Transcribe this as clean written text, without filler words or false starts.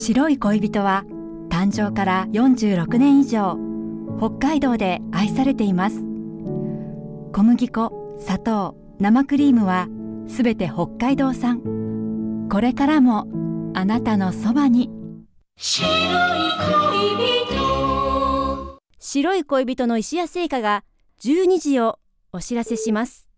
白い恋人は誕生から46年以上、北海道で愛されています。小麦粉、砂糖、生クリームはすべて北海道産。これからもあなたのそばに。白い恋人。白い恋人の石屋製菓が12時をお知らせします。